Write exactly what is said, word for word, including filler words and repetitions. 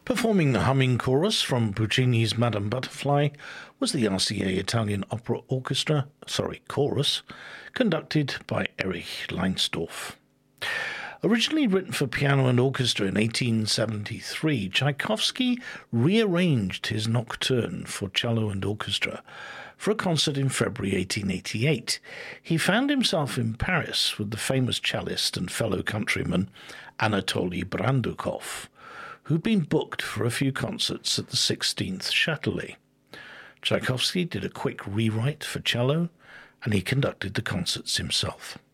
Performing the humming chorus from Puccini's Madame Butterfly was the R C A Italian Opera Orchestra, sorry, chorus, conducted by Erich Leinsdorf. Originally written for piano and orchestra in eighteen seventy-three, Tchaikovsky rearranged his nocturne for cello and orchestra for a concert in February eighteen eighty-eight. He found himself in Paris with the famous cellist and fellow countryman Anatoly Brandukov, who'd been booked for a few concerts at the sixteenth Châtelet. Tchaikovsky did a quick rewrite for cello, and he conducted the concerts himself.